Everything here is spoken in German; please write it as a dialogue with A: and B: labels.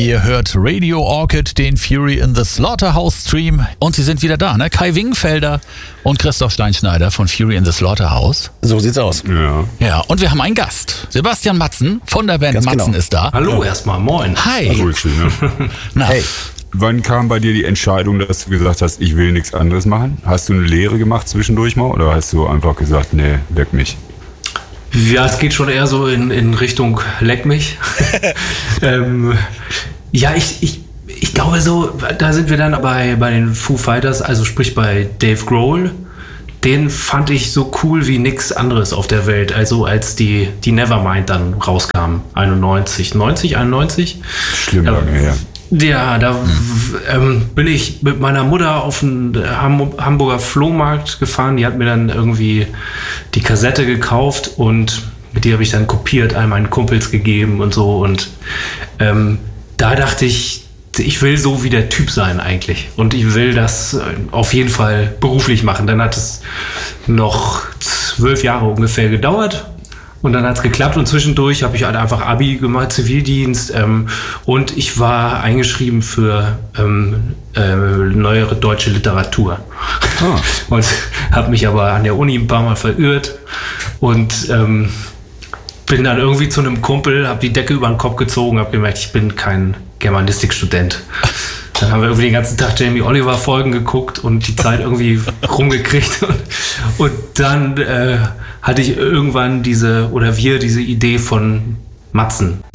A: Ihr hört Radio Orchid, den Fury in the Slaughterhouse Stream. Und sie sind wieder da, ne? Kai Wingenfelder und Christoph Steinschneider von Fury in the Slaughterhouse.
B: So sieht's aus.
A: Ja, und wir haben einen Gast. Sebastian Matzen von der Band
B: Ganz
A: Matzen
B: genau.
A: ist da.
C: Hallo erstmal, moin.
A: Hi.
D: Grüß dich, ne?
A: Na,
B: Hey.
D: Wann kam bei dir die Entscheidung, dass du gesagt hast, ich will nichts anderes machen? Hast du eine Lehre gemacht zwischendurch mal oder hast du einfach gesagt, nee, leck mich?
C: Ja, es geht schon eher so in Richtung Leck mich. Ja, ich glaube so, da sind wir dann bei den Foo Fighters, also sprich bei Dave Grohl. Den fand ich so cool wie nix anderes auf der Welt. Also als die Nevermind dann rauskam, 91.
D: Schlimm lange her.
C: Ja, da bin ich mit meiner Mutter auf den Hamburger Flohmarkt gefahren. Die hat mir dann irgendwie die Kassette gekauft und mit die habe ich dann kopiert, all meinen Kumpels gegeben und so. Und da dachte ich will so wie der Typ sein eigentlich. Und ich will das auf jeden Fall beruflich machen. Dann hat es noch 12 Jahre ungefähr gedauert. Und dann hat es geklappt und zwischendurch habe ich halt einfach Abi gemacht, Zivildienst und ich war eingeschrieben für neuere deutsche Literatur. Und habe mich aber an der Uni ein paar Mal verirrt und bin dann irgendwie zu einem Kumpel, habe die Decke über den Kopf gezogen, habe gemerkt, ich bin kein Germanistikstudent. Dann haben wir irgendwie den ganzen Tag Jamie Oliver Folgen geguckt und die Zeit irgendwie rumgekriegt. Und dann hatte ich irgendwann diese Idee von Matzen.